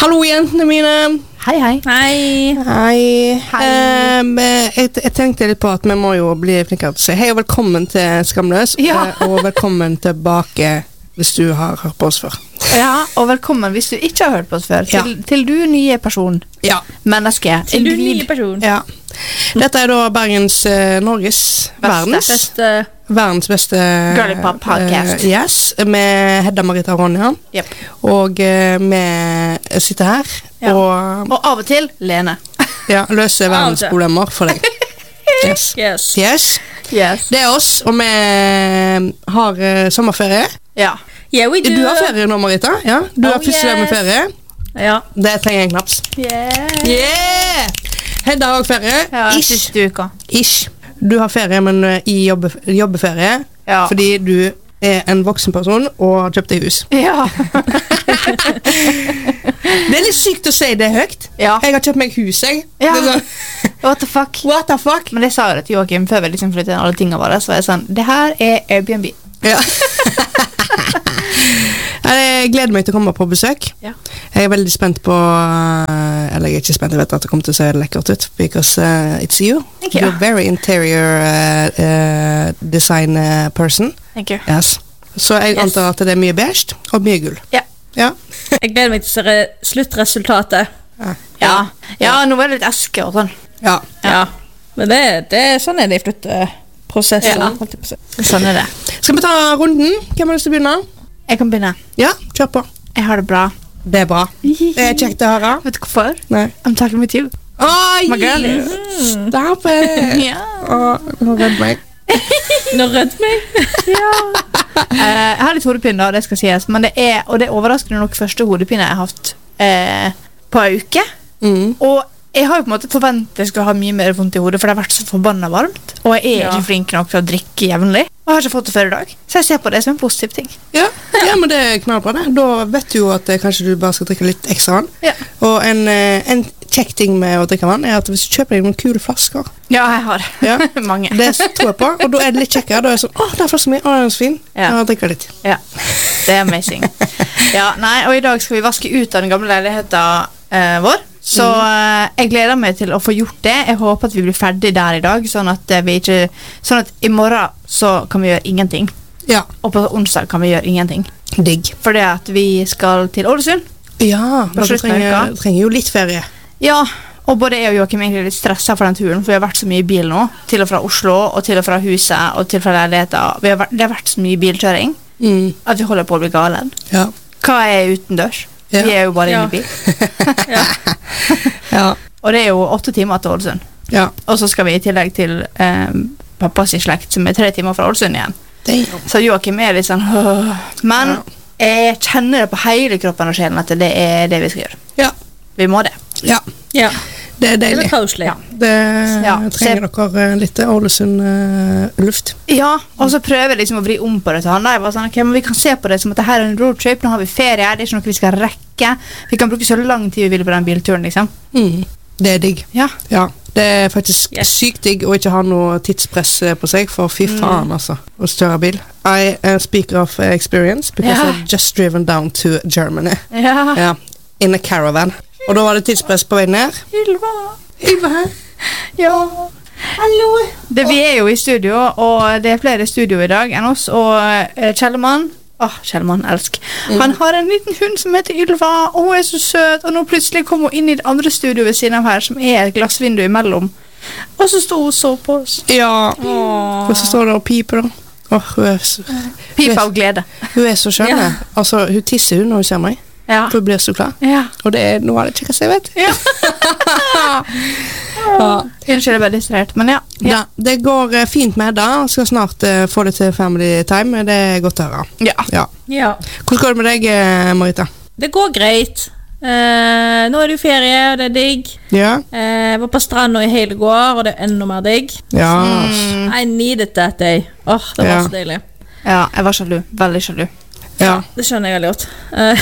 Hallo, jentene mine. Hei, hei. Hei. Jeg tenkte litt på at vi må jo bli flinkere til å si hei og velkommen til Skamløs, og velkommen tilbake hvis du har hørt på oss før. Ja, og velkommen hvis du ikke har hørt på oss før, til du nye person. Ja. Menneske. Til du nye person. Ja. Dette er da Bergens, Norges, verdens beste Girly Pop podcast. Yes, med Hedda, Marita og Ronja. Yep. Og vi sitter her og av og til Lene. Løser verdens problemer for deg. Yes. Det er oss, og vi har sommerferie. Yeah, we do. Du har ferie nå, Marita. Ja, du har første dag med ferie. Ja. Det trenger en knaps. Yeah! Hedda har også ferie. Siste uka. Ish. Du har ferie, men i jobbeferie. Ja. Fordi du er en voksen person og har kjøpt deg hus. Ja. Det er litt sykt å si det høyt. Ja. Jeg har kjøpt meg hus, jeg. Ja. Sånn. What the fuck? Men det sa jo til Joakim før vi liksom flyttet inn alle tingene våre, så var jeg sånn, det her er Airbnb. Ja. Jeg gleder meg til å komme på besøk. Jeg er veldig spent på eller jeg er ikke spent, jeg vet at det kommer til å se lekkert ut because it's you. You're a very interior design person. Thank you. Yes. Så jeg antar at det er mye beige og mye gull. Ja. Jeg gleder meg til å se sluttresultatet. Ja, nå var det litt eske og sånn. Ja. Men det er sånn er det i flytteprosessen. Sånn er det. Skal vi ta runden? Hvem har lyst til å begynne? Jeg kan begynne. Ja, kjør på. Jeg har det bra. Det er bra. Det er kjekt å høre. Vet du hvorfor? Nei. I'm talking with you. My girl. Stop it. Nå rød meg. Jeg har litt hodepine, det skal sies. Men det er overraskende nok første hodepine jeg har hatt på en uke. Og jeg har jo på en måte forventet at jeg skulle ha mye mer vondt i hodet, for det har vært så forbannet varmt, og jeg er ikke flink nok til å drikke jevnlig, og jeg har ikke fått det før i dag. Så jeg ser på det som en positiv ting. Ja, men det er knallbra det. Da vet du jo at kanskje du bare skal drikke litt ekstra vann. Ja. Og en kjekk ting med å drikke vann er at hvis du kjøper deg noen kule flasker. Ja, jeg har mange. Det tror jeg på, og da er det litt kjekkere. Da er det sånn, det er flasker min, den er så fin. Ja, drikker litt. Ja, det er amazing. Og i dag skal vi vaske ut av den gamle leiligheten vår. Så jeg gleder meg til å få gjort det. Jeg håper at vi blir ferdig der i dag, sånn at i morgen så kan vi gjøre ingenting. Ja. Og på onsdag kan vi gjøre ingenting. Digg. Fordi at vi skal til Ålesund. Ja, dere trenger jo litt ferie. Ja, og både jeg og Joakim er litt stresset for den turen, for vi har vært så mye i bil nå, til og fra Oslo, og til og fra huset, og til og fra leiligheten. Det har vært så mye bilkjøring, at vi holder på å bli gale. Ja. Hva er utendørs? Vi er jo bare inne i bil. Og det er jo 8 timer til Ålesund. Og så skal vi i tillegg til pappas slekt, som er 3 timer fra Ålesund igjen. Så Joakim er litt sånn men jeg kjenner det på hele kroppen og sjelen at det er det vi skal gjøre. Vi må det. Det er deilig. Det trenger dere litt Ålesund-luft. Ja, og så prøver jeg liksom å vri om på det til han. Jeg var sånn, men vi kan se på det som at det her er en roadtrip, nå har vi ferie, det er ikke noe vi skal rekke. Vi kan bruke så lang tid vi vil på den bilturen, liksom. Det er digg. Ja. Det er faktisk sykt digg å ikke ha noe tidspress på seg, for fy faen, altså, å kjøre bil. I speak of experience, because I've just driven down to Germany. In a caravan. Og da var det tidspress på vei ned. Ylva her. Ja. Hallo. Vi er jo i studio, og det er flere studio i dag enn oss, og Kjellemann, Kjellemann, elsk. Han har en liten hund som heter Ylva, og hun er så søt, og nå plutselig kom hun inn i det andre studio ved siden av her, som er et glassvindu imellom. Og så stod hun så på oss. Ja. Og så står det og piper da. Hun er så... Piper av glede. Hun er så skjønn. Altså, hun tisser hun når hun ser meg. For hun blir så klar. Og det er noe av det kjekkeste jeg vet. Unnskyld, jeg ble distrahert, men det går fint med Hedda. Skal snart få det til family time. Det er godt å høre. Hvordan går det med deg, Marita? Det går greit. Nå er det jo ferie, og det er digg. Jeg var på stranden i hele går, og det er enda mer digg. I needed that day. Det var så deilig. Ja, jeg var sjalu. Veldig sjalu. Det skjønner jeg veldig godt.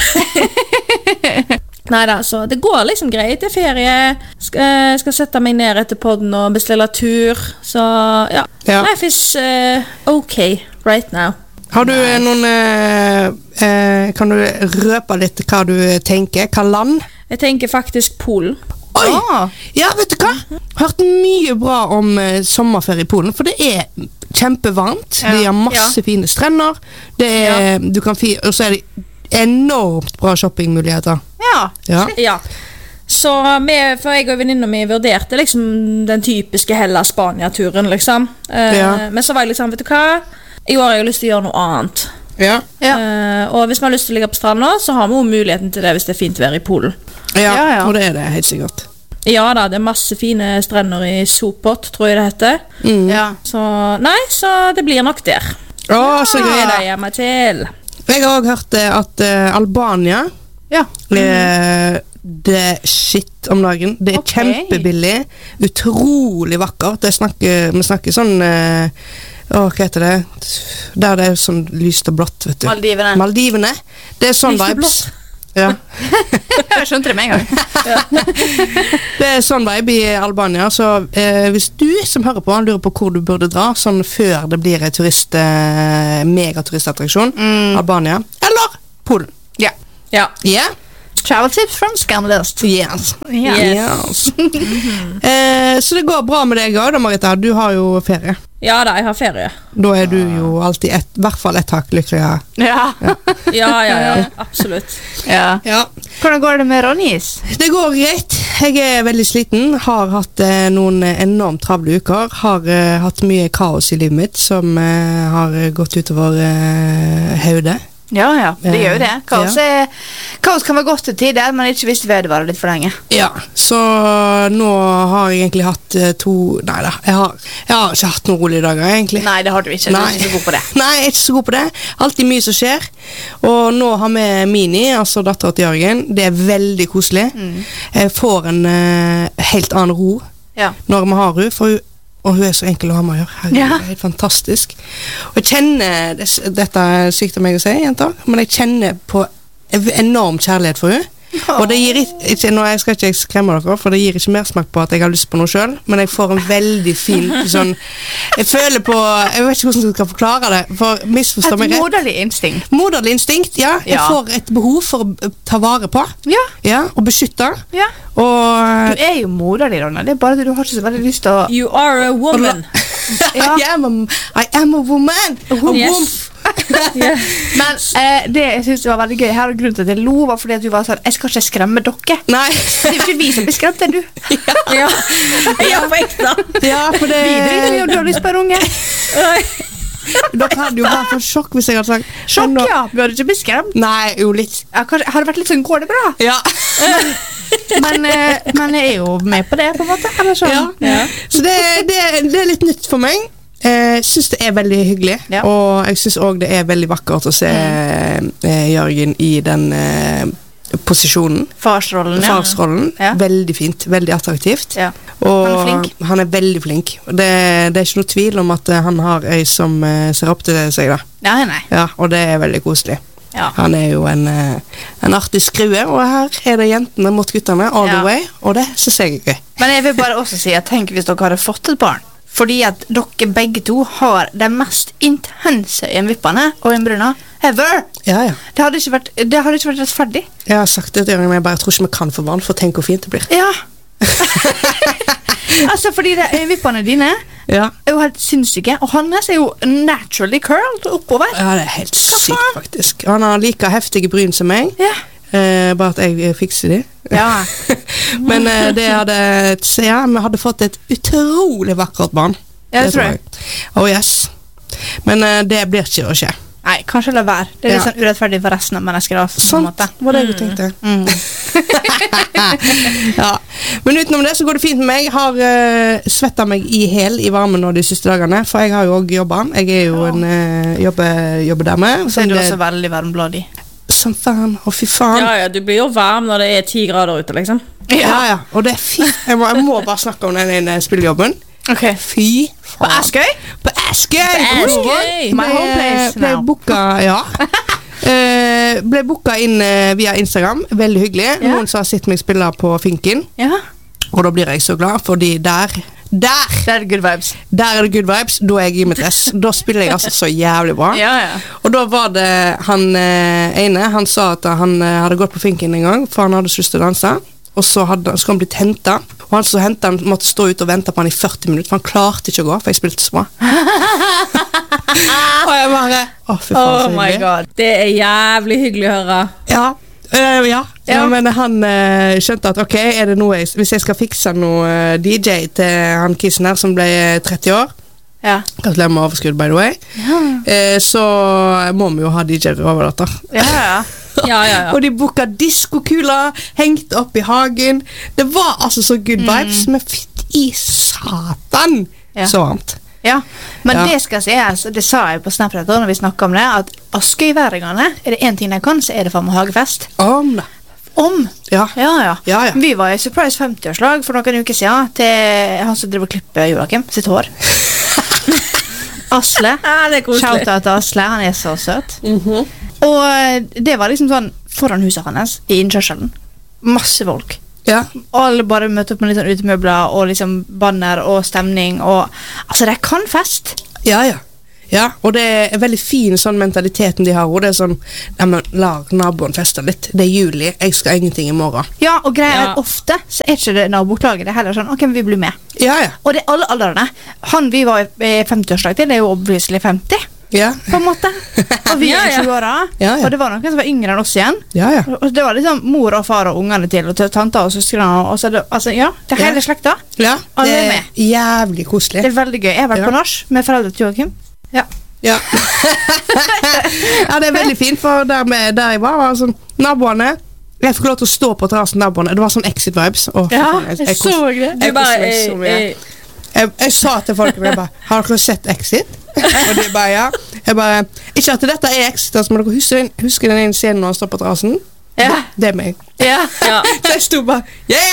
Neida, så det går liksom greit. Det er ferie. Skal sette meg ned etter podden og bestille tur. Så life is okay right now. Har du noen kan du røpe litt hva du tenker? Hva land? Jeg tenker faktisk Polen. Oi! Ja, vet du hva? Hørt mye bra om sommerferie i Polen, for det er kjempevarmt. De har masse fine strender. Du kan og så er det enormt bra shoppingmuligheter. Ja. Så for jeg og venninna mi vurderte liksom den typiske Hellas-Spania-turen, liksom. Men så var jeg liksom, vet du hva? I år har jeg lyst til å gjøre noe annet. Og hvis man har lyst til å ligge på stranda, så har vi jo muligheten til det hvis det er fint vær i Polen. Og det er det helt sikkert. Ja da, det er masse fine strender i Sopot, tror jeg det heter. Så det blir nok der. Så gøy. Det er meg til. Jeg har også hørt at Albania det shit om dagen. Det er kjempebillig, utrolig vakkert. Vi snakker sånn hva heter det? Der det er sånn lyst og blått, vet du. Maldivene. Det er sånn lyst vibes. Jeg skjønte det med en gang. Det er sånn vibe i Albania. Så hvis du som hører på lurer på hvor du burde dra sånn før det blir en megaturistattraksjon, Albania eller Polen. Travel tips from Scamlist. Yes. Så det går bra med deg også da, Marita. Du har jo ferie. Ja da, jeg har ferie. Da er du jo alltid i hvert fall et hakk lykkeligere. Ja, absolutt. Hvordan går det med Ronjis? Det går greit. Jeg er veldig sliten. Har hatt noen enormt travle uker. Har hatt mye kaos i livet mitt som har gått utover hodet. Ja, det gjør jo det. Kaos kan være godt til tider, men ikke hvis det vedvarer litt for lenge. Så nå har jeg egentlig hatt Neida, jeg har ikke hatt noen rolige dager, egentlig. Nei, det har du ikke. Du er ikke så god på det. Nei, jeg er ikke så god på det. Alltid mye som skjer. Og nå har vi Mini, altså datteren til Jørgen. Det er veldig koselig. Jeg får en helt annen ro når vi har henne, og hun er så enkel å ha med å gjøre. Det er helt fantastisk. Og jeg kjenner, dette er sykt av meg å si, jenter, men jeg kjenner på enorm kjærlighet for henne. Og det gir ikke, nå jeg skal ikke skremme dere, for det gir ikke mer smak på at jeg har lyst på noe selv, men jeg får en veldig fin sånn, jeg føler på, jeg vet ikke hvordan jeg skal forklare det, for misforstå meg rett. Moderlig instinkt, ja. Jeg får et behov for å ta vare på, og beskytte. Og du er jo moderlig, Ronna, det er bare det du har ikke så veldig lyst til å... You are a woman. I am a woman. Men det jeg synes det var veldig gøy her, og grunnen til at jeg lo var fordi at du var sånn, jeg skal ikke skremme dere. Nei. Det er jo ikke vi som blir skremt, det er du. På ekte. For det... Vi driter i om du har lyst på en unge. Dere hadde jo vært for sjokk hvis jeg hadde sagt sjokk, vi hadde ikke blitt skremt. Nei, jo litt. Har det vært litt sånn, går det bra? Men jeg er jo med på det på en måte eller sånn. Så det er litt nytt for meg. Jeg synes det er veldig hyggelig, og jeg synes også det er veldig vakkert å se Jørgen i den posisjonen. Farsrollen. Veldig fint, veldig attraktivt. Og han er veldig flink. Det er ikke noe tvil om at han har ei som ser opp til seg da. Nei. Og det er veldig koselig. Han er jo en artig skrue, og her er det jentene mot gutterne all the way, og det synes jeg er gøy. Men jeg vil bare også si at tenk hvis dere hadde fått et barn, fordi at dere begge to har de mest intense øyenvippene og øyenbrynene ever. Det hadde ikke vært rettferdig. Jeg har sagt det til Jørgen, men jeg bare tror ikke vi kan få barn, for tenk hvor fint det blir. Altså, fordi øyenvippene dine er jo helt sinnssyke, og hans er jo naturally curled oppover. Ja, det er helt sykt faktisk. Han har like heftige bryn som meg. Bare at jeg fikser de. Men det vi hadde fått et utrolig vakkert barn. Det tror jeg. Oh yes. Men det blir ikke å skje. Nei, kanskje la være. Det er litt sånn urettferdig for resten av mennesker. Sånn var det du tenkte. Men utenom det så går det fint med meg. Jeg har svettet meg i hel i varmen nå de siste dagene, for jeg har jo også jobbet. Jeg er jo en jobbedame. Så er du også veldig varmbladig. Som faen, fy faen. Du blir jo varm når det er 10 grader ute, liksom. Og det er fint. Jeg må bare snakke om den spillejobben. Fy faen. På Askøy? På Askøy! My home place now. Ble booket inn via Instagram. Veldig hyggelig. Noen som har sett meg spille på Finken. Og da blir jeg så glad, fordi der Der good vibes. Der det good vibes, da jeg i med dress. Da spiller jeg altså så jævlig bra. Og da var det han ene, han sa at han hadde gått på finken en gang, for han hadde lyst til å danse. Og så skulle han blitt hentet. Og han som hentet, han måtte stå ut og vente på han i 40 minutter, for han klarte ikke å gå, for jeg spilte så bra. Og jeg bare, fy faen, oh my god. Det jævlig hyggelig å høre. Ja, men han skjønte at ok, er det noe hvis jeg skal fikse noe DJ til han kissen her som ble 30 år, kanskje med overskudd by the way, så må vi jo ha DJ-er over dette. Ja. Og de boka diskokula, hengt opp i hagen. Det var altså så good vibes, men fitt i satan så varmt. Ja, men det skal sies, det sa jeg på Snapchat når vi snakket om det, at Askøyværingene, er det en ting jeg kan, så er det faen med hagefest. Ja. Vi var i Surprise 50-årslag for noen uker siden til han som driver og klipper Joakim sitt hår. Asle. Shout-out til Asle, han er så søt. Og det var liksom sånn foran huset hans i innkjørselen. Masse folk. Og alle bare møtte opp med litt sånn utemøbler og liksom banner og stemning og altså det kan fest. Ja, og det er veldig fin sånn mentaliteten de har, og det er sånn, lag naboen feste litt, det er juli, jeg skal ingenting i morgen. Ja, og greia er ofte, så er ikke det naboklaget, det er heller sånn, ok, vi blir med. Og det er alle aldrene. Han vi var i 50-årslag til, det er jo obviously 50. På en måte. Og vi er 20 år, og det var noen som var yngre enn oss igjen. Og det var liksom mor og far og ungene til, og tante og søskerne, og så det, altså, det er hele slekta. Det er jævlig koselig. Det er veldig gøy. Jeg har vært på nach med foreldre til Joakim. Ja, det er veldig fint, for der jeg var sånn, naboene, jeg fikk lov til å stå på terrassen naboene, det var sånn exit vibes. Jeg så det. Jeg sa til folk, har dere sett Exit? Og de bare, jeg bare, ikke at dette er Exit, altså, men dere husker den ene scenen når han står på terrassen? Det er meg. Så jeg sto bare,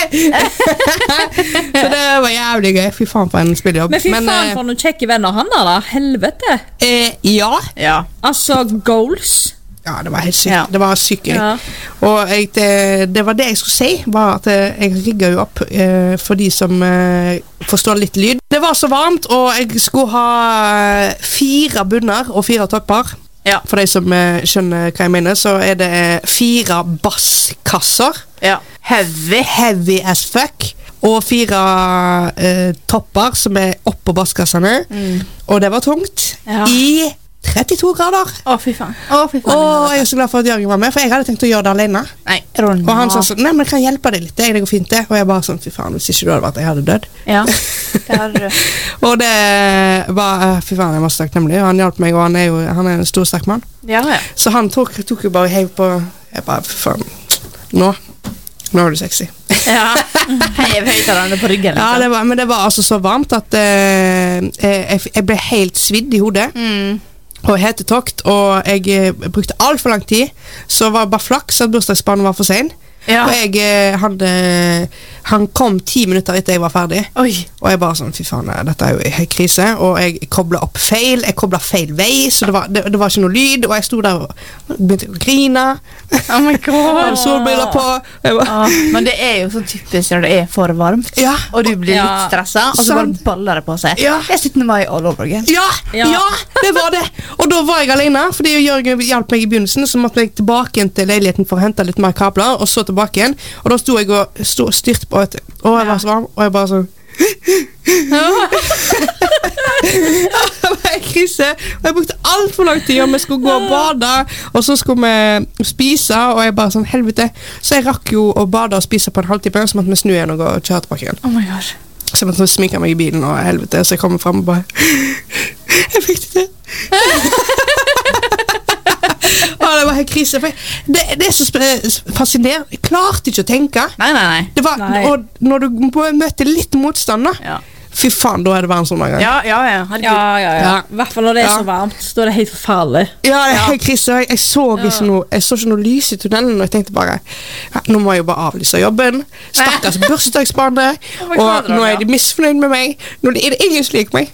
Så det var jævlig gøy. Fy faen for en spillejobb. Men fy faen for noen kjekke venner han da, helvete. Altså, goals. Ja, det var helt sykt. Det var sykt gøy. Og det var det jeg skulle si, var at jeg rigget jo opp for de som forstår litt lyd. Det var så varmt, og jeg skulle ha 4 bunner og 4 topper. For de som skjønner hva jeg mener, så er det 4 basskasser. Heavy as fuck. Og 4 topper som er oppå basskassene. Og det var tungt. I 32 grader. Fy faen. Og jeg er så glad for at Jørgen var med, for jeg hadde tenkt å gjøre det alene. Og han sa sånn, nei, men jeg kan hjelpe deg litt, det går fint det. Og jeg bare sånn, fy faen, hvis ikke du hadde vært, jeg hadde dødd. Det hadde du. Og det var, fy faen, jeg var sterk nemlig, og han hjalp meg, og han er en stor sterk mann. Så han tok jo bare hev på, jeg bare, fy faen, nå er du sexy. Hev høytalerne på ryggen. Men det var altså så varmt at jeg ble helt svidd i hodet. Og hetetokt, og jeg brukte alt for lang tid, så var det bare flaks at bursdagsbarnet var for sen. Og han kom 10 minutter etter jeg var ferdig. Og jeg bare sånn, fy faen, dette er jo en krise. Og jeg koblet opp feil, jeg koblet feil vei, så det var ikke noe lyd, og jeg stod der og begynte å grine. Oh my god. Solbriller på. Men det er jo så typisk når det er for varmt, og du blir litt stresset, og så bare baller det på seg. Det er 17. mai all over again. Ja, det var det. Og da var jeg alene, fordi Jørgen hjalp meg i begynnelsen, så måtte jeg tilbake igjen til leiligheten for å hente litt mer kabler, og så tilbake igjen, og da sto jeg og styrte på og jeg var så varm, og jeg bare sånn det var en krise, og jeg brukte alt for lang tid, og vi skulle gå og bade, og så skulle vi spise, og jeg bare sånn, helvete, så jeg rakk jo å bade og spise på en halvtime, så måtte vi snu igjen og gå og kjøre tilbake igjen. Oh my god. Så jeg måtte sminke meg i bilen, og helvete, så jeg kommer frem og bare jeg fikk det til. Det var helt krise, for det er så fascinerende. Jeg klarte ikke å tenke. Nei. Det var, og når du møter litt motstand da, fy faen, da er det varmt sånn en gang. Ja. I hvert fall når det er så varmt, så er det helt forfarlig. Ja, det er helt krise. Jeg så ikke noe lys i tunnelen, og jeg tenkte bare, nå må jeg jo bare avlyse jobben. Stakkars bursdagsbarnet, og nå er de misfornøyd med meg. Nå er det ingen slik meg.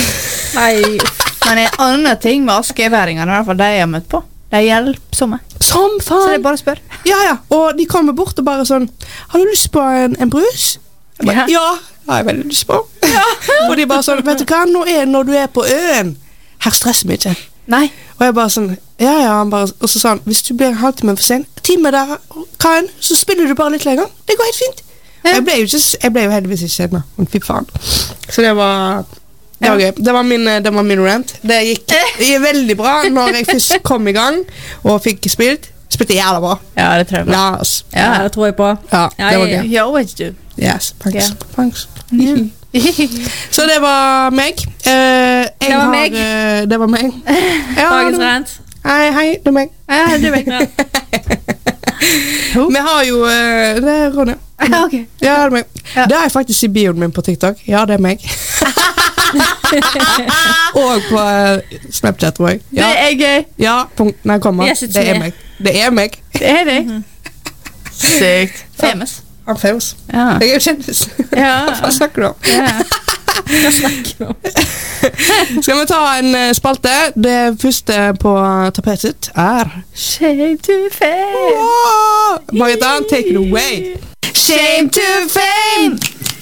Men en annen ting med Askøyværingene, i hvert fall de jeg har møtt på, de er hjelpsomme. Som faen. Så det er bare å spørre. Ja, og de kommer bort og bare sånn, har du lyst på en brus? Jeg bare, ja, har jeg veldig lyst på. Og de bare sånn, vet du hva, når du på øen, her stresser vi ikke. Nei. Og jeg bare sånn, han bare, og så sa han, hvis du blir en halvtime for sen, time der, så spiller du bare litt lenger. Det går helt fint. Jeg ble jo heldigvis ikke sen da, men fy faen. Så det var gøy. Det var min rant. Det gikk veldig bra når jeg først kom i gang og fikk spilte jævla bra. Ja, det tror jeg på. Ja, det tror jeg på. Ja, det var gøy. You always do. Yes, thanks. Så det var meg. Det var meg. Dagens rant. Hei, det er meg. Ja, det er meg. Vi har jo det er Ronja. Okay. Ja, det er meg. Det er faktisk i bioen min på TikTok. Ja, det er meg. Og på Snapchat, tror jeg. Ja. Det er gøy. Ja, punkt. Nei, komma. Det er meg. Det er meg. Det er deg. Sykt. Famous. Han er famous. Ja. Jeg er jo kjendis. Ja. Hva snakker du om? Skal vi ta en spalte? Det første på tapetet Shame to fame. Marita, take it away. Shame to fame.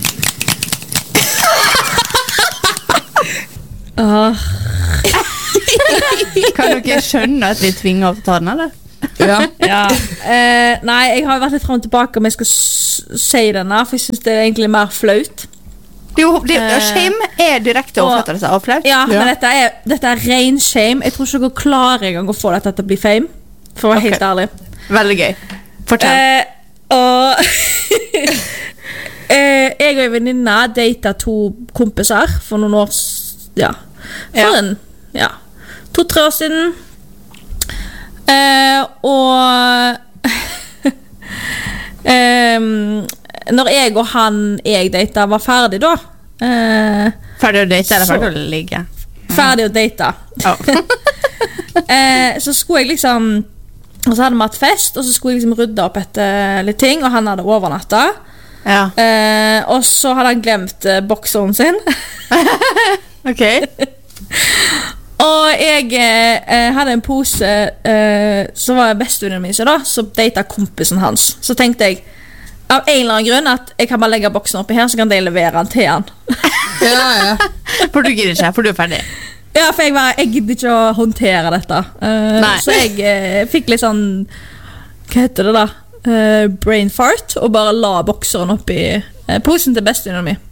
Kan dere skjønne at vi tvinger oss til å ta den, eller? Ja. Nei, jeg har vært litt frem og tilbake om jeg skal si denne, for jeg synes det er egentlig mer flaut. Shame er direkte overførelse av flaut. Ja, men dette er ren shame. Jeg tror ikke dere klarer engang å få dette til å bli fame, for å være helt ærlig. Veldig gøy. Fortell. Jeg og en venninne datet 2 kompiser for noen år for 2-3 år siden. Når jeg og han jeg datet var ferdig da ferdig å date eller ferdig å ligge? Ferdig å date. Så skulle jeg liksom, og så hadde vi hatt fest, og så skulle jeg liksom rydde opp etter litt ting, og han hadde overnattet. Og så hadde han glemt bokseren sin. Ok. Og jeg hadde en pose så var bestevennen min da, så datet kompisen hans. Så tenkte jeg av en eller annen grunn at jeg kan bare legge boksen oppi her, så kan de levere den til han. For du gidder ikke, for du er ferdig. Ja, for jeg gidder ikke å håndtere dette. Så jeg fikk litt sånn, hva heter det da? Brain fart, og bare la bokseren oppi posen til bestevennen min.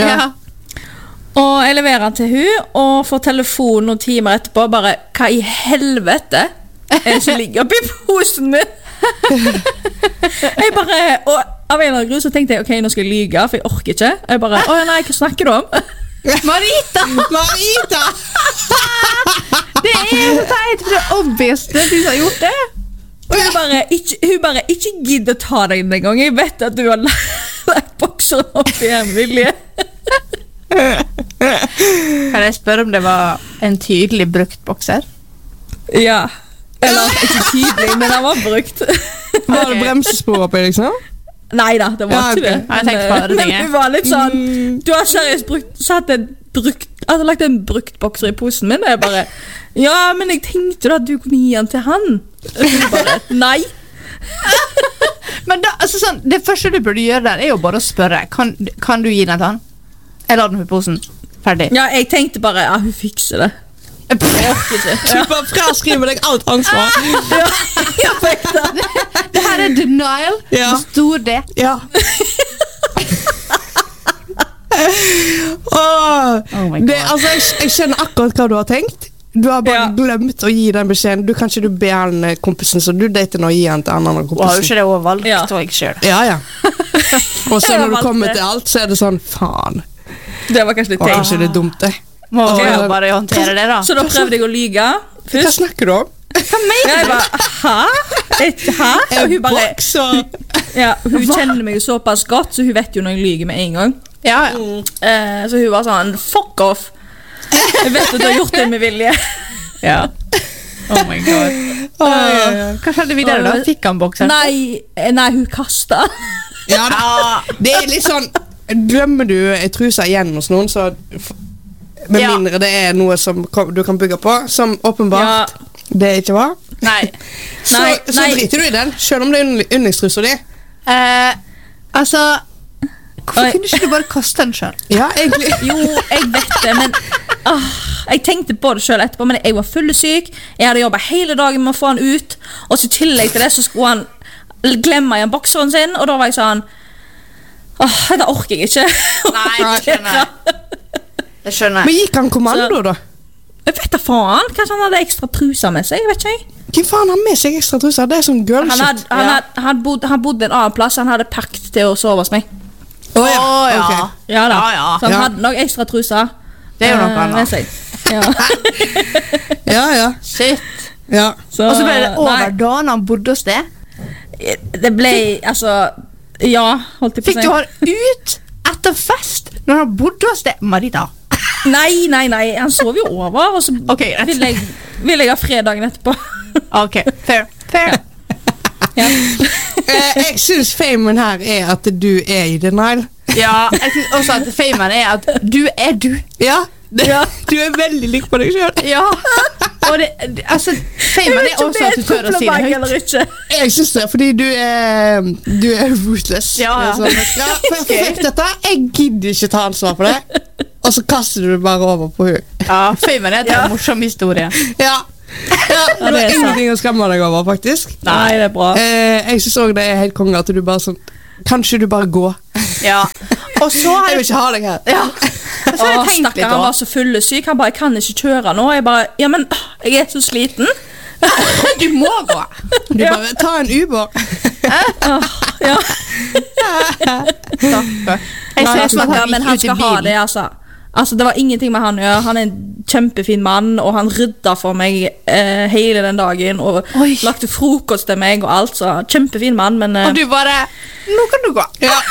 Og jeg leverer den til hun, og får telefon noen timer etterpå, bare, hva i helvete er det som ligger oppi posen min? Jeg bare, og av en eller annen grunn så tenkte jeg, ok, nå skal jeg lyge, for jeg orker ikke. Jeg bare, nei, hva snakker du om? Marita! Det er jo teit, for det er obvious det de som har gjort det. Og hun bare, ikke gidd å ta deg den gang. Jeg vet at du har lagt bokseren oppi en vilje. Kan jeg spørre om det var en tydelig brukt bokser? Ja. Eller ikke tydelig, men den var brukt. Var det bremsespor oppi, liksom? Neida, det var ikke det. Men hun var litt sånn, du har seriøst hadde lagt en brukt bokser i posen min, og jeg bare, ja, men jeg tenkte da at du kunne gi den til han. Og hun bare, nei. Men da, altså sånn, det første du burde gjøre der er jo bare å spørre, kan du gi den til han? Eller har den på posen? Ferdig. Ja, jeg tenkte bare, ja, hun fikser det. Jeg orker ikke. Du bare fraskriver deg alt ansvar. Det her er denial. Stor det. Ja. Altså, jeg skjønner akkurat hva du har tenkt. Du har bare glemt å gi den beskjeden. Du kan ikke du be den kompisen som du dater nå, gi den til en annen kompisen. Har jo ikke det også valgt, og jeg selv. Ja. Og så når du kommer til alt, så er det sånn, faen. Det var kanskje litt tenkt. Kanskje det er dumt det. Må jo bare håndtere det da. Så da prøvde jeg å lyge først. Hva snakker du om? Hva mener du? Jeg bare, hæ? Og hun bare, hun kjenner meg jo såpass godt, så hun vet jo når jeg lyger med en gang. Så hun var sånn, fuck off. Jeg vet at du har gjort det med vilje. Oh my god. Hva skjedde videre da? Fikk han bokser? Nei, hun kastet. Det er litt sånn, glemmer du trusa igjen hos noen, så med mindre det er noe som du kan bygge på, som åpenbart det ikke var. Så driter du i den, selv om det er yndlingstrusa di. Altså, Hvorfor kunne ikke du bare kaste den selv? Ja, egentlig. Jo, jeg vet det, men jeg tenkte på det selv etterpå, men jeg var fyllesyk. Jeg hadde jobbet hele dagen med å få han ut, og så i tillegg til det så skulle han glemme igjen bokseren sin, og da var jeg sånn, det orker jeg ikke. Nei, det skjønner jeg. Men gikk han kommando da? Jeg vet da faen, kanskje han hadde ekstra truser med seg, jeg vet ikke. Hvem faen har med seg ekstra truser? Det sånn girl shit. Han bodde en annen plass, han hadde pakket til å sove hos meg. Ja. Okay. Ja da, så han hadde nok ekstra truser. Det jo noe annet. Ja. Shit. Ja. Og så ble det over da når han bodde hos det? Det ble, altså, holdt jeg på å si. Fikk du han ut etter fest når han bodde hos det? Marita. Nei, han sov jo over, og så vil jeg ha fredagen etterpå. Ok, fair. Jeg synes famen her er at du er i denial. Ja, jeg synes også at famen er at du er du. Ja, du er veldig lik på deg selv. Ja, og altså, famen er også at du tør å si det høyt. Jeg synes det, fordi du er ruthless. Ja. For jeg fikk dette, jeg gidder ikke ta ansvar for det. Og så kaster du det bare over på hun. Ja, famen er en morsom historie. Ja, det er ingenting å skamme deg over, faktisk. Nei, det er bra. Jeg synes også det er helt konge at du bare sånn, kanskje du bare går. Ja. Og så jeg vil ikke ha deg her. Ja. Så har jeg tenkt litt han var så fyllesyk, han bare, jeg kan ikke kjøre nå. Jeg bare, men jeg er så sliten. Du må gå. Du bare, ta en Uber. Ja. Men han skal ha det, altså det var ingenting med han å gjøre. Han er en kjempefin mann, og han rydda for meg hele den dagen, og lagte frokost til meg og alt, så kjempefin mann, men og du bare, nå kan du gå. Ja.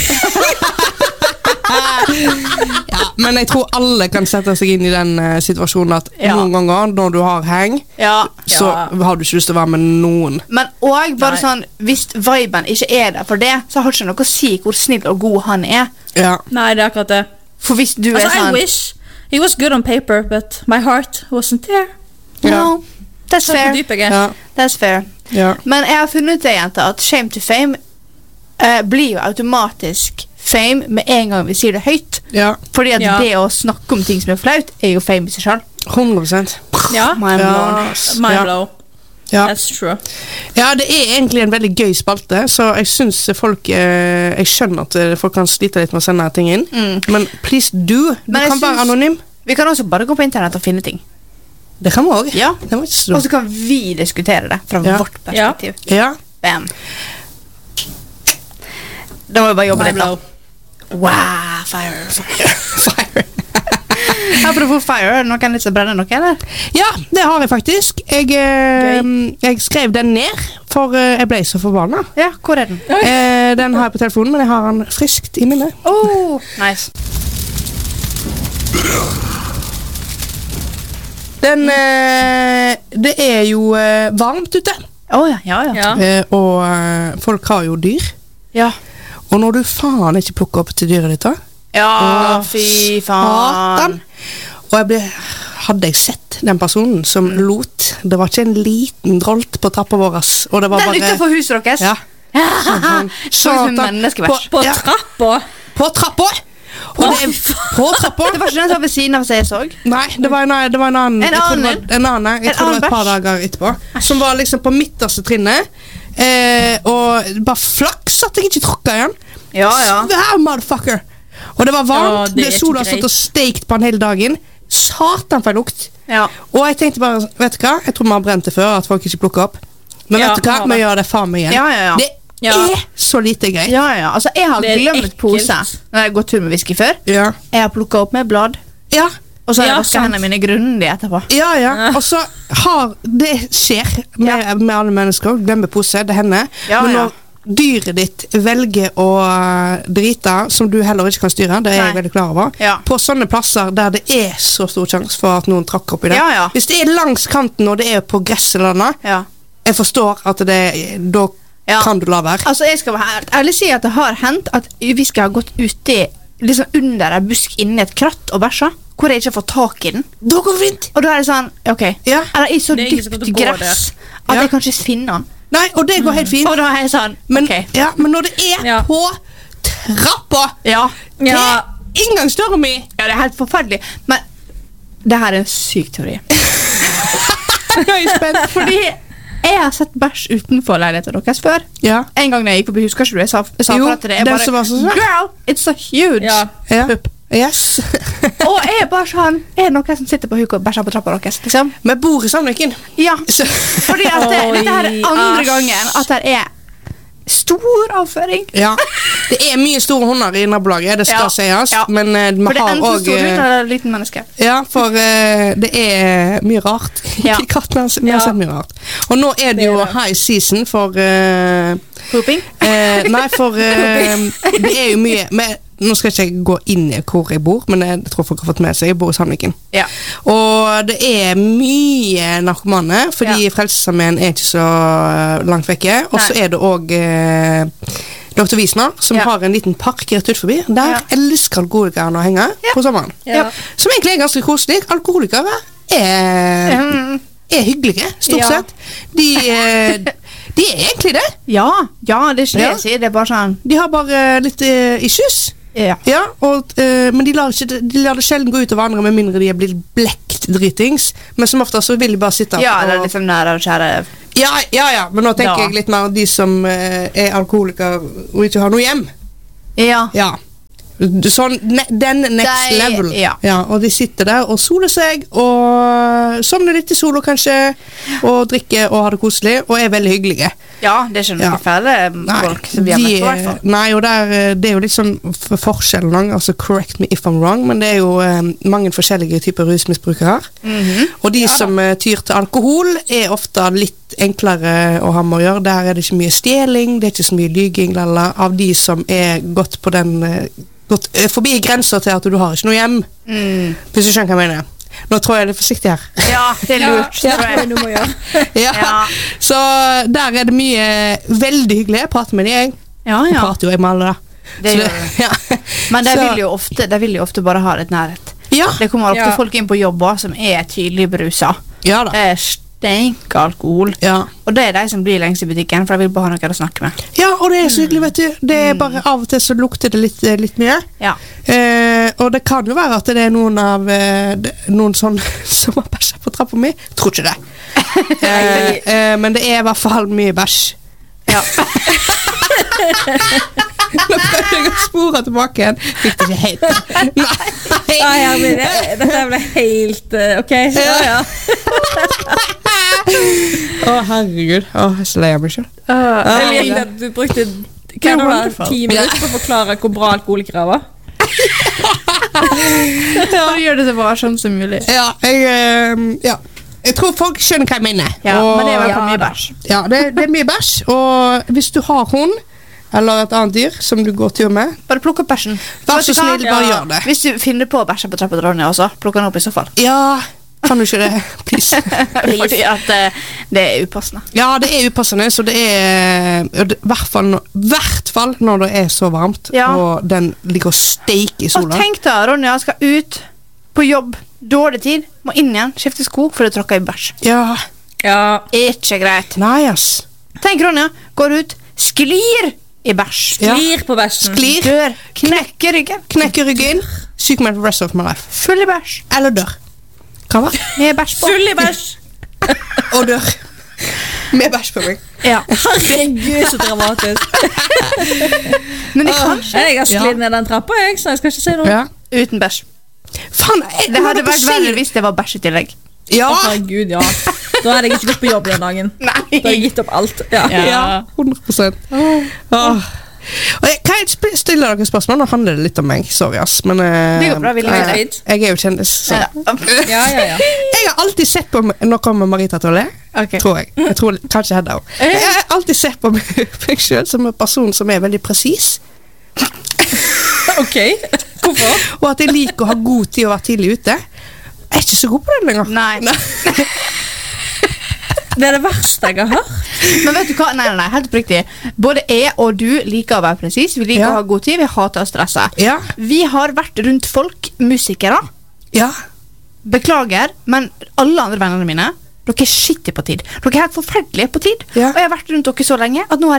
Ja, men jeg tror alle kan sette seg inn i den situasjonen at noen ganger når du har hang, så har du ikke lyst til å være med noen. Men også bare sånn, hvis viben ikke er der for det, så har det ikke noe å si hvor snill og god han er. Ja. Nei, det er akkurat det. For hvis du er sånn, I wish he was good on paper, but my heart wasn't there. No, that's fair. That's fair. Ja. Men jeg har funnet ut det, jenta, at shame to fame blir jo automatisk fame med en gang vi sier det høyt. Ja. Fordi at det å snakke om ting som er flaut er jo fame i seg selv. 100%. Ja. Mind blow. Ja. That's true. Ja, det er egentlig en veldig gøy spalte, så jeg synes folk jeg skjønner at folk kan slite litt med å sende ting inn, men please do. Du kan være anonym. Vi kan også bare gå på internett og finne ting. Det kan vi også. Ja. Det var ikke så. Og så kan vi diskutere det fra vårt perspektiv. Ja. Bam. Da må vi bare jobbe litt da. Wow, fire. Apropos fire, er det noen litt som brenner noe, eller? Ja, det har jeg faktisk. Jeg skrev den ned, for jeg ble så forbanna. Ja, hvor er den? Den har jeg på telefonen, men jeg har den friskt i minnet. Oh, nice. Det er jo varmt ute. Ja. Og folk har jo dyr. Ja. Og når du faen ikke plukker opp til dyret ditt da? Ja, fy faen. Og hadde jeg sett den personen som lot, det var ikke en liten drolt på trappa vår, og det var den utenfor huset deres? Ja. Sånn menneskevers. På trappa? På trappa! På trappa. Det var ikke den som var ved siden av seg jeg så. Nei, det var en annen. Jeg tror det var et par dager etterpå, som var liksom på midterste trinnet, og bare flaks at jeg ikke tråkket igjen. Ja. Svær motherfucker. Og det var varmt, sola satt og steikt på den hele dagen. Satan for en lukt. Ja. Og jeg tenkte bare, vet du hva? Jeg tror vi har brent det før, at folk ikke plukker opp. Men vet du hva? Vi gjør det faen meg igjen. Ja. Det er så lite greit. Ja. Altså, jeg har glemt pose når jeg har gått tur med whisky før. Ja. Jeg har plukket opp med blad. Ja. Og så har jeg vasket hendene mine grundig etterpå. Ja. Og så har det skjer med alle mennesker. Glemmer pose, det hender. Men når dyret ditt velger å drite, som du heller ikke kan styre, det er jeg veldig klar over, på sånne plasser der det er så stor sjanse for at noen trakker opp i det. Hvis det er langs kanten og det er på gress eller annet, jeg forstår at da kan du la være. Altså, jeg skal være helt ærlig si at det har hendt at vi skal ha gått ute liksom under en busk inni et kratt og bæsja, hvor jeg ikke får tak i den. Da går det fint. Og da er det sånn, eller i så dypt gress at jeg kan ikke finne den. Nei, og det går helt fint. Og da er jeg sånn, men når det er på trappa til inngangsdøra mi. Ja, det helt forferdelig. Men det her en syk teori. Jeg er spent. Fordi jeg har sett bæsj utenfor leiligheten deres før. En gang når jeg gikk forbi, husker ikke du? Jeg sa for at det bare, girl, it's a huge pupp. Yes. Og jeg er bare sånn, er det noen som sitter på huk og bæsjer på trappa deres, liksom? Vi bor i Sandviken. Ja, fordi at dette her er andre gangen at det er stor avføring. Ja, det er mye store hunder i nabolaget, det skal sies, men vi har også... For det er enten stor hund eller liten menneske. Ja, for det er mye rart i katten, vi har sett mye rart. Og nå er det jo high season for... Pooping? Nei, for det er jo mye... Nå skal jeg ikke gå inn i hvor jeg bor, men jeg tror folk har fått med seg, jeg bor i Sandviken. Og det er mye narkomane, fordi Frelsesarmeen er ikke så langt vekke, og så er det også Dr. Wiesner, som har en liten park rett ut forbi. Der elsker alkoholikerne å henge på sommeren. Som egentlig er ganske koselig. Alkoholikere er hyggelige, stort sett. De er egentlig det. Ja, det er ikke det jeg sier, det er bare sånn. De har bare litt issues. Men de lar det sjelden gå ut av andre med mindre de er blitt blekt dritings, men som ofte så vil de bare sitte eller liksom nære og kjære. Men nå tenker jeg litt mer de som er alkoholikere og ikke har noe hjem. Sånn, den next level. Og de sitter der og soler seg og somner litt i solo kanskje, og drikker og har det koselig og er veldig hyggelige. Ja, det er ikke noen fæle folk som vi har møtt på hvert fall. Nei, og det er jo litt sånn forskjellen, altså correct me if I'm wrong, men det er jo mange forskjellige typer rusmisbrukere her. Og de som tyr til alkohol er ofte litt enklere å ha med å gjøre. Der er det ikke mye stjeling, det er ikke så mye lyging av de som er gått på den gått forbi grenser til at du har ikke noe hjem. Hvis du skjønner hva jeg mener. Nå tror jeg det er forsiktig her. Ja, det er lurt. Det tror jeg du må gjøre. Så der er det mye veldig hyggelig. Jeg prater med de, jeg. Jeg prater jo med alle da. Men de vil jo ofte bare ha et nærhet. Det kommer ofte folk inn på jobber som er tydelig brusa. Ja da. Stenk alkohol. Og det er de som blir lengst i butikken, for de vil bare ha noen å snakke med. Ja, og det er så hyggelig, vet du. Det er bare av og til så lukter det litt mye. Og det kan jo være at det er noen sånn som har bæsjet på trappa mi. Tror ikke det. Men det er i hvert fall mye bæsj. Nå prøvde jeg å spore tilbake igjen. Fikk det ikke helt. Dette ble helt ok. Herregud. Jeg så lei av meg selv. Jeg liker at du brukte 10 minutter på å forklare hvor bra alkoholikere var. Og gjør det så varsomt som mulig. Jeg tror folk skjønner hva jeg mener. Men det er i hvert fall mye bæsj. Det er mye bæsj. Og hvis du har hund eller et annet dyr som du går tur med, bare plukk opp bæsjen. Vær så snill, bare gjør det. Hvis du finner på å bæsje på trappa til Ronja også, plukk den opp i så fall. Kan du ikke det? Please. Fordi at det er upassende. Ja, det er upassende, så det er i hvert fall når det er så varmt, og den ligger og steker i sola. Og tenk da, Ronja skal ut på jobb, dårlig tid, må inn igjen, skifte sko, for å tråkke i bæsj. Ikke greit. Nei, ass. Tenk, Ronja, går ut, sklir i bæsj. Sklir på bæsjen. Dør, knekker ryggen. Sykemeldt for rest of my life. Full i bæsj. Eller dør. Hva var? Med bæsj på. Full i bæsj. Og dør. Med bæsj på meg. Herregud, så dramatisk. Men det kan skje. Jeg har sklidd ned den trappa, så jeg skal ikke si noe. Uten bæsj. Faen, det hadde vært verre hvis det var bæsj i tillegg. Herregud, da hadde jeg ikke gått på jobb den dagen. Da hadde jeg gitt opp alt. 100%. Kan jeg stille dere spørsmål? Nå handler det litt om meg, sorry ass, men det går bra, jeg er jo kjendis, så. Jeg har alltid sett på noe med Marita Tolle, tror jeg. Jeg tror kanskje Hedda også. Jeg har alltid sett på meg selv som en person som er veldig presis. Ok, hvorfor? Og at jeg liker å ha god tid og være tidlig ute. Jeg er ikke så god på det lenger. Nei. Det er det verste jeg har hørt. Men vet du hva? Nei, helt oppriktig. Både jeg og du liker å være presis. Vi liker å ha god tid, vi hater å stresse. Vi har vært rundt folk, musikere. Beklager, men alle andre vennene mine, dere er skittige på tid. Dere er helt forferdelige på tid. Og jeg har vært rundt dere så lenge at nå har jeg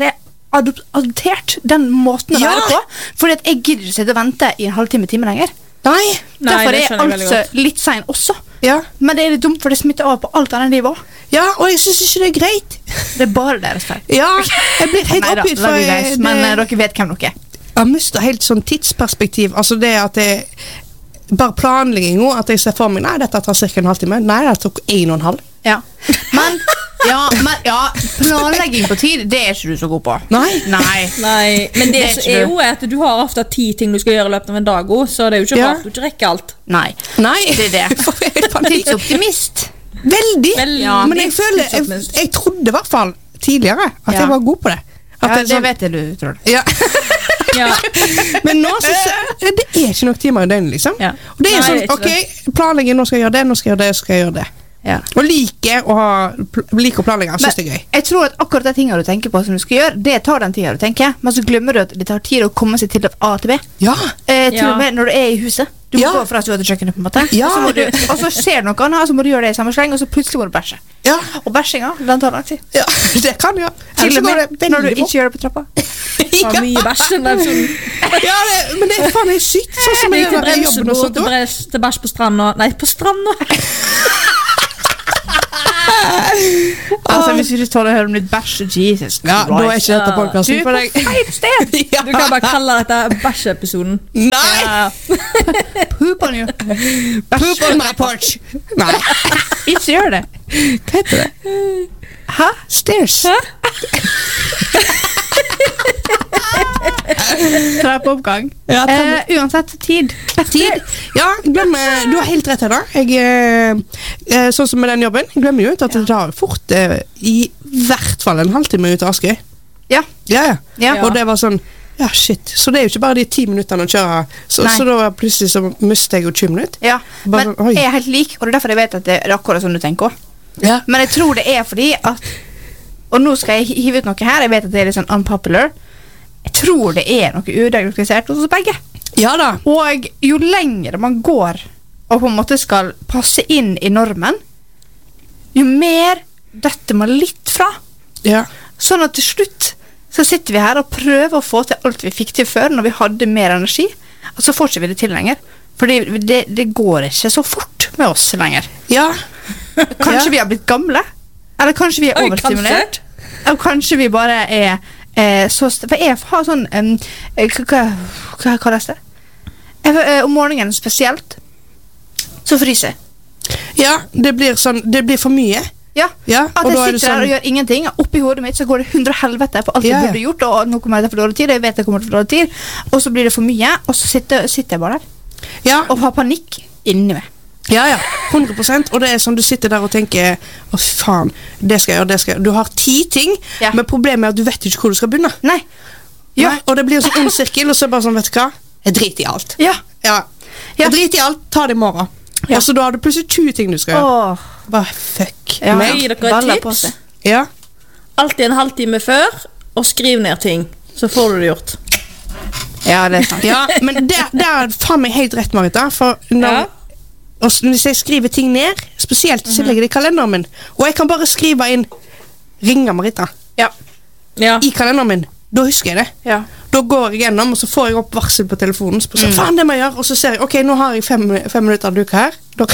adoptert den måten å være på, fordi at jeg gidder ikke sitte og vente i en halvtime lenger. Nei. Derfor er jeg altså litt sen også. Ja. Men det er litt dumt, for det smitter av på alt annet nivå. Ja, og jeg synes ikke det er greit. Det er bare deres feil. Ja, jeg blir helt oppgitt for men dere vet hvem dere er. Jeg mister helt sånn tidsperspektiv. Altså det at det bare planlegging nå, at jeg ser for meg, nei, dette tar cirka en halvtime. Nei, det tok 1,5. Ja. Men planlegging på tid, det er ikke du så god på. Nei. Men det er jo at du har ofte 10 ting du skal gjøre i løpet av en dag også, så det er jo ikke rart du ikke rekker alt. Nei, det er det. Tidsoptimist. Veldig. Ja, men jeg føler, jeg trodde i hvert fall tidligere at jeg var god på det. At det vet jeg du tror. Ja. Men nå synes jeg det er ikke nok timer i døgnet liksom. Og det er sånn, ok, planlegging, nå skal jeg gjøre det, nå skal jeg gjøre det, skal jeg gjøre det. Og like å planlegge, jeg synes det er gøy. Jeg tror at akkurat de tingene du tenker på som du skal gjøre, det tar den tiden du tenker, men så glemmer du at det tar tid å komme seg til A til B. Til og med når du er i huset. Du må gå fra stua til kjøkkenet på en måte. Og så skjer det noe annet, og så må du gjøre det i samme sleng, og så plutselig må du bæsje. Og bæsjinga, den tar lang tid. Ja, det kan jeg. Til og med når du ikke gjør det på trappa. Det var mye bæsj den episoden. Men det er faen helt sykt. Sånn som jeg gjør i jobben og sånt. Til bæsj på stranda. Nei, på stranda. Altså, hvis du ikke tåler å høre om litt bæsj, Jesus Christ. Da er ikke dette podcasten for deg. Du er på feil sted. Du kan bare kalle dette bæsjeepisoden. Nei! Poop on you. Poop on my porch. Nei. Ikke gjør det. Hva heter det? Hæ? Stairs. Trappeoppgang. Uansett, tid. Ja, du har helt rett her da. Sånn som med den jobben, jeg glemmer jo ut at det tar fort i hvert fall en halvtime ut av Askøy. Ja. Og det var sånn, ja shit, så det er jo ikke bare de 10 minuttene å kjøre, så da plutselig så mister jeg jo 20 minutter. Ja, men jeg er helt lik, og det er derfor jeg vet at det er akkurat sånn du tenker også. Men jeg tror det er fordi at, og nå skal jeg hive ut noe her, jeg vet at det er litt sånn unpopular, jeg tror det er noe udiagnostisert hos begge. Ja da. Og jo lenger man går og på en måte skal passe inn i normen, jo mer detter man litt fra. Sånn at til slutt så sitter vi her og prøver å få til alt vi fikk til før når vi hadde mer energi, og så får ikke vi det til lenger. For det går ikke så fort med oss lenger. Kanskje vi har blitt gamle, eller kanskje vi er overstimulert, eller kanskje vi bare er for jeg har sånn hva kalles det? Om morgenen spesielt så fryser jeg. Det blir for mye. At jeg sitter der og gjør ingenting. Oppi hodet mitt så går det 100 helvete på alt jeg burde gjort, og nå kommer jeg til for dårlig tid, og jeg vet jeg kommer til for dårlig tid, og så blir det for mye, og så sitter jeg bare der og har panikk inni meg. 100%, og det er sånn du sitter der og tenker, faen, det skal jeg gjøre. Du har 10 ting, men problemet er at du vet ikke hvor du skal begynne. Nei. Og det blir en sånn ond sirkel, og så er det bare sånn, vet du hva? Jeg driter i alt. Jeg driter i alt, ta det i morgen. Og så da har du plutselig 20 ting du skal gjøre. Bare fuck meg. Gi dere et tips. Alltid en halvtime før, og skriv ned ting, så får du det gjort. Ja, det er sant. Men det er faen meg helt rett, Marita, for hvis jeg skriver ting ned, spesielt så legger jeg det i kalenderen min, og jeg kan bare skrive inn ringer Marita i kalenderen min, da husker jeg det. Da går jeg gjennom, og så får jeg opp varsel på telefonen, så faen det må jeg gjøre, og så ser jeg, ok, nå har jeg 5 minutter av duka her.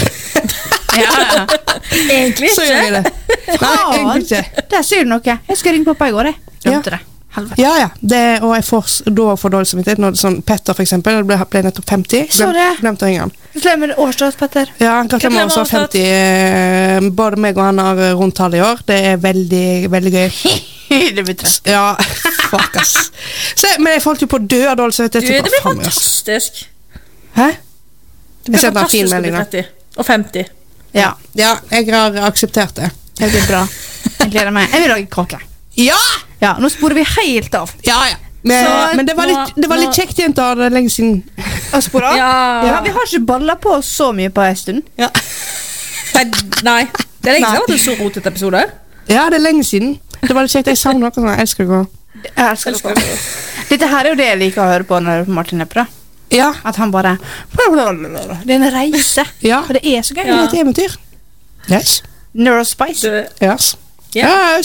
Egentlig ikke. Så gjør jeg det. Nei, egentlig ikke. Der sier du noe. Jeg skal ringe pappa i går, jeg. Glemte det. Og jeg får dårlig samvittighet når sånn Petter for eksempel ble nettopp 50. Glemte å ringe han. Gratulerer med årsdag, Petter. Gratulerer med årsdag 50. Både meg og han har rundt tallet i år. Det er veldig, veldig gøy. Det blir trøst. Fuck ass. Men jeg falt jo på død av dårlig samvittighet. Det blir fantastisk. Hæ? Det blir fantastisk å bli 30 og 50. Ja, jeg har akseptert det. Det blir bra. Jeg gleder meg. Jeg vil lage kake. Nå sporer vi helt av. Men det var litt kjekt igjen da, det er lenge siden. Å spore av? Vi har ikke baller på så mye på en stund. Nei, det er lenge siden det var en så rotet episode. Ja, det er lenge siden. Det var litt kjekt, jeg savner noe sånn, jeg elsker det. Dette her er jo det jeg liker å høre på når Martin er på det. At han bare det er en reise. Og det er så gøy. Det er et eventyr. Yes. Neurospice. Yes.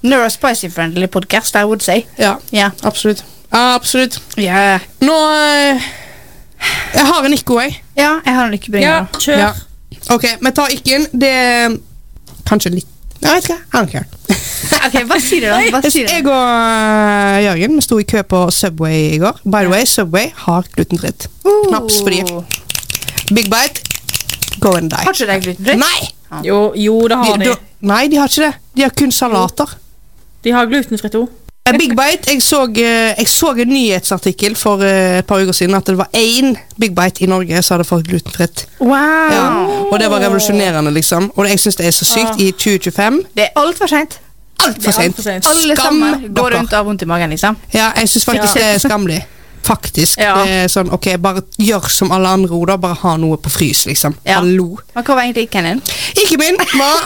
Neurospicy-friendly podcast, I would say. Ja, absolutt. Absolutt. Yeah. Nå, jeg har en ikke, jeg. Ja, jeg har en ikke bringer. Ja, kjør. Ja. Ok, men ta ikke inn. Det kanskje litt. Jeg vet ikke, I don't care. Ok, hva sier du da? Jeg og Jørgen, vi stod i kø på Subway i går. By the way, Subway har glutenfritt. Knaps for de. Big Bite, go and die. Har ikke det glutenfritt? Nei! Jo, det har de. Nei, de har ikke det. De har kun salater. De har glutenfritt også. Big Bite, jeg så en nyhetsartikkel for et par uker siden at det var 1 Big Bite i Norge som hadde fått glutenfritt. Wow! Ja, og det var revolusjonerende, liksom. Og jeg synes det er så sykt i 2025. Det er alt for sent. Alt for sent. Alle sammen går rundt av vondt i magen, liksom. Ja, jeg synes faktisk det er skamlig. Faktisk. Ja. Det er sånn, ok, bare gjør som alle andre ord, bare ha noe på frys, liksom. Ja. Hallo. Men hva var egentlig ikke din? Ikke min,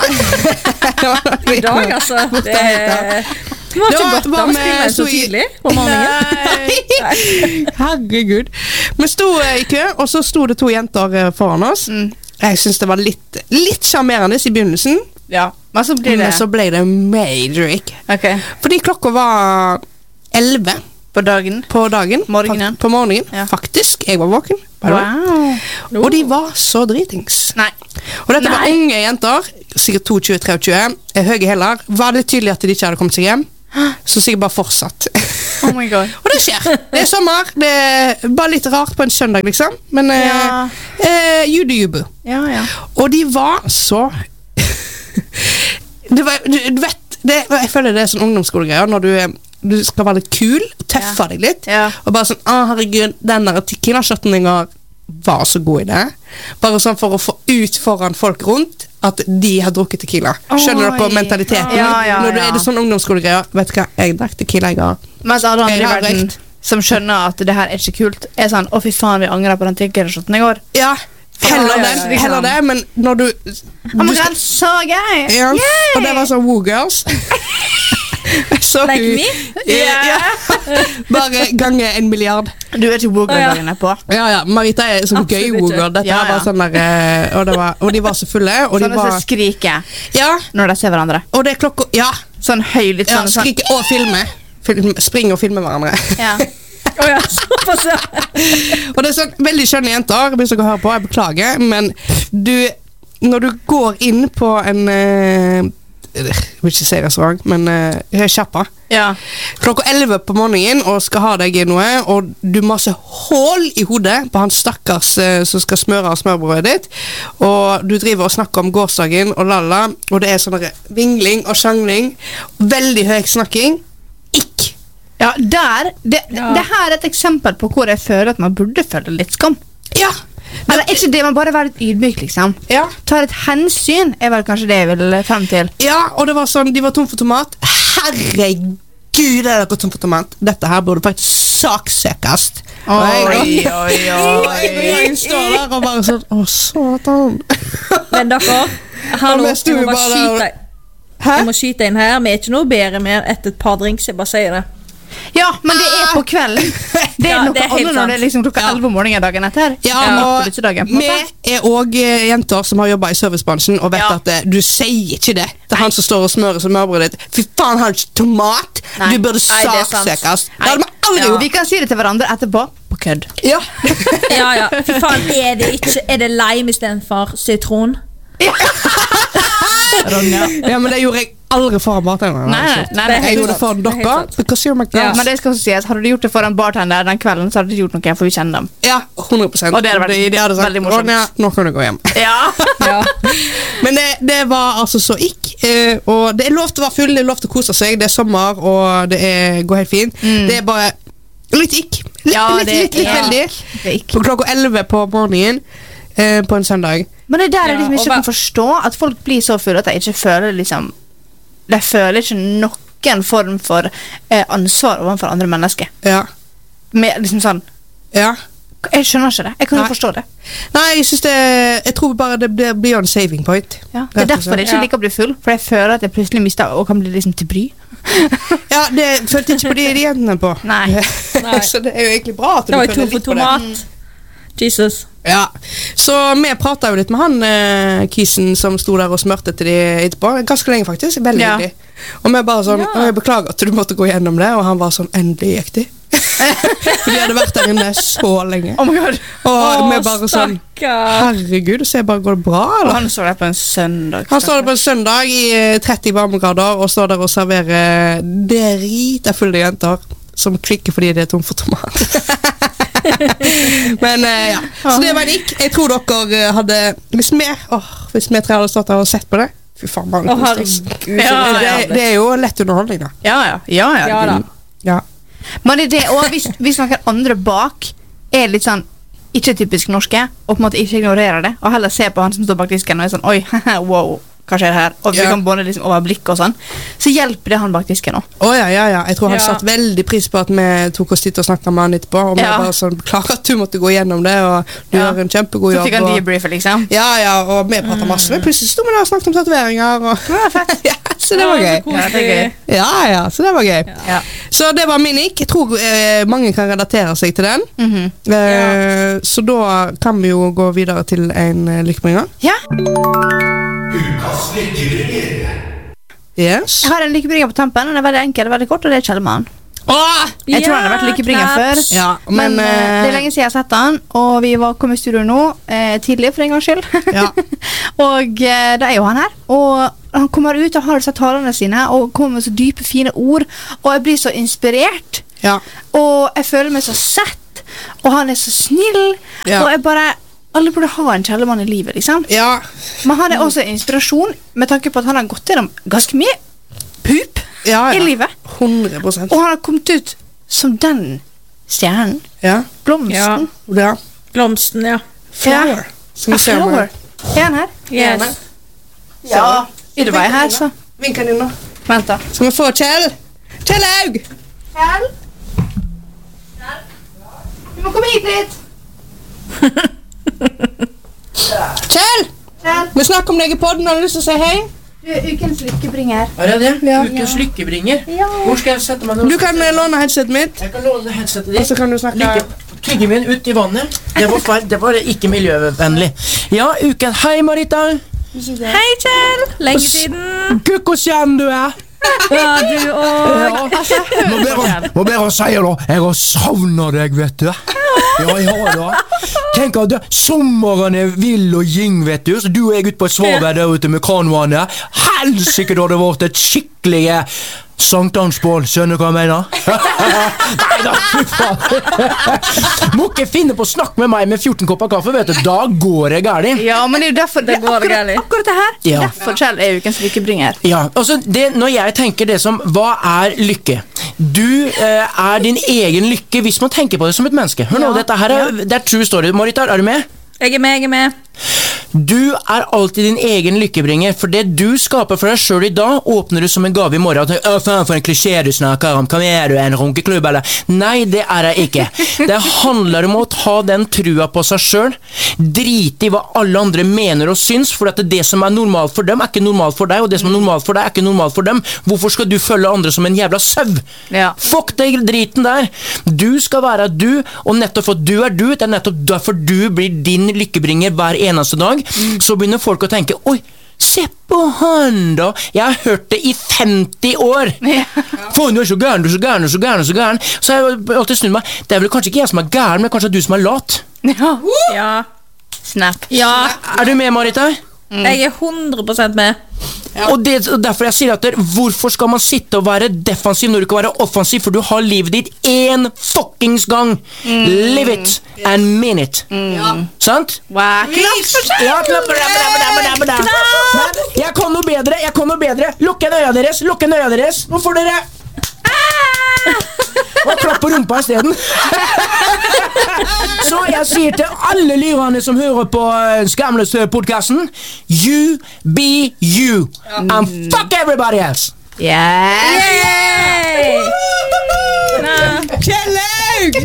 I dag, altså. Det var ikke godt å skrive så tidlig på morgenen. Herregud. Vi stod i kø, og så stod det 2 jenter foran oss. Jeg synes det var litt charmerende i begynnelsen. Ja, men så ble det major ikke. Okay. Fordi klokka var 11 på dagen. Morgenen. På morgenen, ja. Faktisk. Jeg var våken. Wow. Og de var så dritings. Nei. Og dette var unge jenter, sikkert 22, 23, høye heller. Var det tydelig at de ikke hadde kommet seg hjem? Så sikkert bare fortsatt. Oh my god. Og det skjer. Det er sommer. Det er bare litt rart på en søndag, liksom. Men jude. Ja. Og de var så du vet, jeg føler det er sånn ungdomsskolegreier når du skal være litt kul, tøffe deg litt, og bare sånn, herregud, den der tequila-shotten jeg var så god i det. Bare sånn for å få ut foran folk rundt at de har drukket tequila. Skjønner dere mentaliteten? Ja. Når du er det sånn ungdomsskolegreier, vet du hva, jeg drakk tequila i går. Mens alle andre i verden som skjønner at det her er ikke kult, er sånn, fy faen, vi angrer på den tequila-shotten i går. Ja, heller det, men når du oh my god, så gøy! Ja, og det var sånn Woo Girls. Så like me? Ja. Bare gange 1 milliard. Du er ikke Woo Girl-dagene på. Ja, Marita er sånn gøy Woo Girl. Dette var sånn der, og de var så fulle, og de var som skriker når de ser hverandre. Og det er klokka, sånn høylytt sånn. Skriker og springe og filme hverandre. Ja. Og det er sånn veldig skjønne jenter, hvis dere hører på, jeg beklager, men når du går inn på en jeg vil ikke si restaurant, men kjappa klokka 11 på morgenen og skal ha deg i noe, og du maser hål i hodet på han stakkars som skal smøre smørbrødet ditt, og du driver og snakker om gårsdagen og lalla, og det er sånn vingling og sjangling, veldig høy snakking. Ja, det her er et eksempel på hvor jeg føler at man burde føle litt skam. Ja. Eller ikke det, man bare være litt ydmyk, liksom. Ja. Tar et hensyn, er vel kanskje det jeg vil frem til. Ja, og det var sånn, de var tom for tomat. Herregud, er dere tom for tomat? Dette her burde faktisk saksøkast. Oi. Jeg står der og bare sånn, satan. Men dere, hallo, jeg må skyte inn her. Vi er ikke noe bedre med etter et par drinks, jeg bare sier det. Ja, men det er på kvelden. Det er noe det er annet når det er liksom klokka 11 om morgenen dagen etter. Ja, og vi er også jenter som har jobbet i servicebransjen og vet at du sier ikke det til han som står og smører smørbrødet ditt. Fy faen, har du ikke tomat? Du burde saksøkes. Vi kan si det til hverandre etterpå på kødd. Ja. Fy faen, er det lime i stedet for sitron? Ja, men det gjorde jeg aldri for bartenderen. Nei, jeg gjorde det for dere, because you're my girls. Men det skal også sies, hadde du gjort det for en bartender den kvelden, så hadde du gjort noe, for vi kjenner dem. Ja, 100%. Og det hadde vært de hadde sagt, veldig morsomt. Nå kan du gå hjem. Ja. Men det var altså så og det er lov til å være full, det er lov til å kose seg, det er sommer, og det går helt fint. Det er bare litt litt veldig. På klokka 11 på morgenen, på en søndag. Men det der er liksom ikke kan forstå at folk blir så fulle at de ikke føler liksom, de føler ikke noen form for ansvar overfor andre mennesker. Ja. Med liksom sånn. Ja. Jeg skjønner ikke det. Jeg kan ikke forstå det. Nei, jeg tror bare det blir en saving point. Ja. Det er derfor jeg ikke liker å bli full, for jeg føler at jeg plutselig mister og kan bli liksom til bry. Ja, det følte ikke på de jentene på. Nei. Så det er jo egentlig bra at du føler litt på det. Jesus. Ja, så vi pratet jo litt med han Kisen som stod der og smørte til de etterpå. Ganske lenge faktisk, veldig hyggelig. Og vi bare sånn, jeg beklager at du måtte gå gjennom det, og han var sånn, endelig gikk de. For de hadde vært der inne så lenge. Oh my god. Og vi bare sånn, herregud, så jeg bare, går det bra, eller? Han står der på en søndag. Han står der på en søndag i 30 varmegrader, og står der og serverer drita fulle jenter, som klikker fordi det tom for tomat. Men ja, så det var Nick. Jeg tror dere hadde, hvis vi tre hadde stått der og sett på det, fy faen, bare det er jo lett underholdning da. Ja. Men det og hvis noen andre bak er litt sånn ikke typisk norske, og på en måte ikke ignorerer det, og heller se på han som står bak disken og er sånn, oi, wow, hva skjer her? Og vi kan både liksom over blikk og sånn, så hjelper det han bak disken nå. Jeg tror han satt veldig pris på at vi tok oss dit og snakket med han etterpå, og vi bare sånn, beklager at du måtte gå gjennom det, og du gjør en kjempegod jobb. Så fikk han debriefe, liksom. Og vi pratet masse, men plutselig stod vi der og snakket om tatoveringer, og så det var gøy. Så det var gøy. Så det var min Nick. Jeg tror mange kan relatere seg til den. Så da kan vi jo gå videre til en lykkebringer. Ja. Ukas lykkebringer. Yes. Jeg har en lykkebringer på tampen. Den er veldig enkel, veldig kort, og det er Kjellmann. Jeg tror han har vært lykkebringer før, men det er lenge siden jeg har sett han, og vi kom i studio nå tidlig for en gangs skyld. Og det er jo han her, og han kommer ut og har disse talene sine, og kommer med så dype, fine ord, og jeg blir så inspirert, og jeg føler meg så sett, og han er så snill, og jeg bare... Alle burde ha en Kjellemann i livet, liksom. Men han er også inspirasjon, med tanke på at han har gått gjennom ganske mye pup i livet. 100%. Og han har kommet ut som den stjernen. Blomsten. Blomsten, Flower. Flower. Er han her? Yes. I det vei her, så. Vink han inn nå. Vent da. Skal vi få Kjell? Kjellaug! Kjell? Du må komme hit litt. Kjell! Vi snakker om deg i podden, har du lyst til å si hei? Du er ukens lykkebringer. Er det det? Ukens lykkebringer? Hvor skal jeg sette meg nå? Du kan låne headsetet mitt. Jeg kan låne headsetet ditt. Og så kan du snakke... Tyggegummin ut i vannet. Det var ikke miljøvennlig. Ja, uken. Hei, Marita. Hei, Kjell. Lenge siden. Hvordan du er? Ja, du og... Må bare si da, jeg har savnet deg, vet du. Da. Tenk at sommeren er vill og ging, vet du. Så du og jeg ute på et svavel der ute med kanoene. Helsike da det vart et skikkelig sankthansbål, skjønner du hva jeg mener? Neida, fy faen. Må ikke finne på å snakke med meg med 14 kopper kaffe, vet du. Da går det gærlig. Ja, men det er jo derfor det går gærlig. Akkurat det her. Derfor Kjell er ukens lykkebringer. Ja, altså når jeg tenker det som, hva er lykke? Du er din egen lykke hvis man tenker på det som et menneske. Hør nå, dette her det er true story. Marita, er du med? Jeg er med. Du er alltid din egen lykkebringer, for det du skaper for deg selv i dag, åpner du som en gave i morgen. Faen for en klisjé du snakker om, hva er du, en runkeklubb, eller? Nei, det er jeg ikke. Det handler om å ta den trua på seg selv, drite i hva alle andre mener og syns, for at det som er normalt for dem er ikke normalt for deg, og det som er normalt for deg er ikke normalt for dem. Hvorfor skal du følge andre som en jævla søv? Fuck deg driten der. Du skal være du, og nettopp for at du er du, det er nettopp derfor du blir din lykkebringer hver eneste dag. Så begynner folk å tenke, oi, se på han da. Jeg har hørt det i 50 år. Faen, du er så gæren, du er så gæren, du er så gæren, du er så gæren. Så jeg har alltid snudd meg, det er vel kanskje ikke jeg som er gæren, men kanskje du som er lat. Snap. Er du med, Marita? Jeg er 100% med. Og derfor jeg sier at hvorfor skal man sitte og være defensiv når du kan være offensiv, for du har livet ditt en fuckings gang. Live it and mean it. Sant? Wow. Klapp. Jeg kan noe bedre. Lukk en øya deres. Nå får dere og klapp på rumpa i stedet. Så jeg sier til alle lyrene som hører på Skamløs-podcasten, you be you and fuck everybody else. Kjellaug!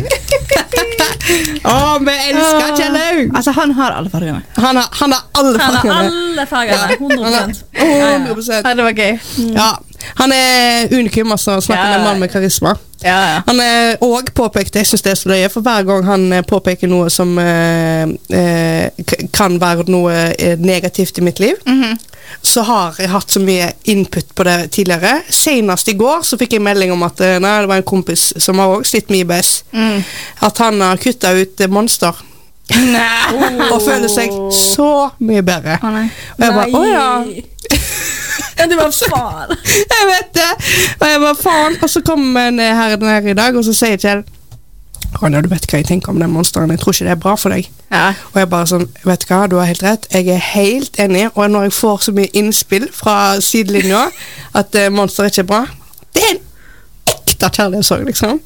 Vi elsker Kjellaug. Altså, han har alle fargene. Han har alle fargene. 100%. Ja, det var gøy. Han er unikum, altså. Snakker med en mann med karisma. Han er også påpekt, jeg synes det er så løye, for hver gang han påpeker noe som kan være noe negativt i mitt liv, så har jeg hatt så mye input på det tidligere. Senest i går så fikk jeg melding om at det var en kompis som har også slitt med IBS. At han har kuttet ut Monster. Og føler seg så mye bedre. Og jeg bare, Ja, det var faen. Jeg vet det. Og jeg bare, faen. Og så kommer jeg her i dag, og så sier Kjell, Ronja, du vet hva jeg tenker om den monsteren. Jeg tror ikke det er bra for deg. Og jeg bare sånn, vet du hva, du har helt rett. Jeg er helt enig, og når jeg får så mye innspill fra sidelinja at monster ikke er bra, det er en ekte kjærlighetssorg, liksom.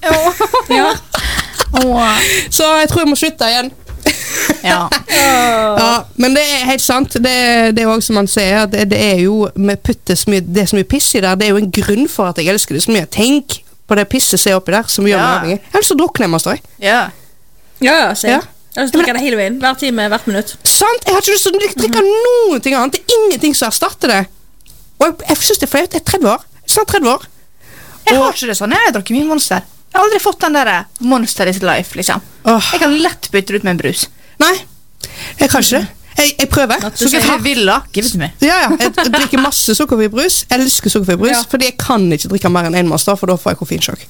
Så jeg tror jeg må slutte igjen. Ja, men det er helt sant. Det er også som man sier, det er jo med puttes mye, det er så mye piss i der. Det er jo en grunn for at jeg elsker det så mye. Tenk på det pisset ser oppi der som gjør meg avhengig. Jeg har lyst til å drukne hjemme hos deg. Se. Jeg har lyst til å drikke det hele veien. Hver time, hvert minutt. Sant, jeg har ikke lyst til å drikke noen ting annet. Det er ingenting som erstatter det. Og jeg synes det er flaut. Jeg er 30 år. Snart 30 år. Jeg har ikke det sånn. Jeg har drukket mye Monster. Jeg har aldri fått den der Monster is life, liksom. Jeg kan lett bytte ut med en brus. Nei, jeg kan ikke det. Jeg prøver. Sukkerfri Villa, give it to me. Jeg drikker masse sukkerfri brus. Jeg elsker sukkerfri brus, fordi jeg kan ikke drikke mer enn en Monster, for da får jeg koffeinsjokk.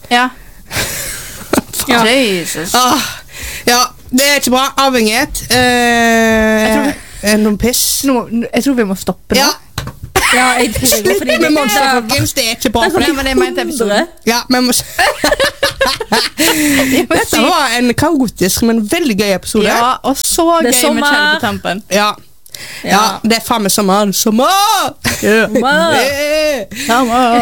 Jesus. Ja, det er ikke bra. Avhengighet. Noen piss. Jeg tror vi må stoppe nå. Slutt med Monster, folkens. Det er ikke bra for det. Men jeg mente episode. Ja, men dette var en kaotisk, men veldig gøy episode. Ja, og så gøy med Kjell på tampen. Ja, det er faen meg sommer. Sommer!